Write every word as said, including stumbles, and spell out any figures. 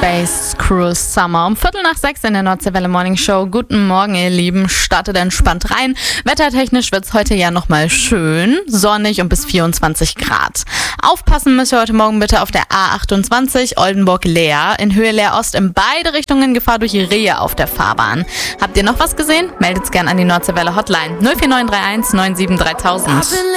Space Cruise Summer. Um Viertel nach sechs in der Nordseewelle Morning Show. Guten Morgen, ihr Lieben. Startet entspannt rein. Wettertechnisch wird's heute ja nochmal schön. Sonnig und bis vierundzwanzig Grad. Aufpassen müsst ihr heute Morgen bitte auf der A achtundzwanzig Oldenburg-Leer. In Höhe Leer-Ost in beide Richtungen Gefahr durch Rehe auf der Fahrbahn. Habt ihr noch was gesehen? Meldet's gern an die Nordseewelle Hotline null vier neun drei eins neun sieben drei tausend.